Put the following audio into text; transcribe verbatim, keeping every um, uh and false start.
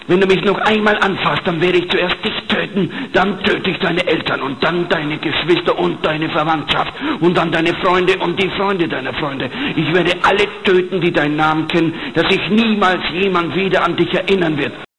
Wenn du mich noch einmal anfasst, dann werde ich zuerst dich töten, dann töte ich deine Eltern und dann deine Geschwister und deine Verwandtschaft und dann deine Freunde und die Freunde deiner Freunde. Ich werde alle töten, die deinen Namen kennen, dass sich niemals jemand wieder an dich erinnern wird.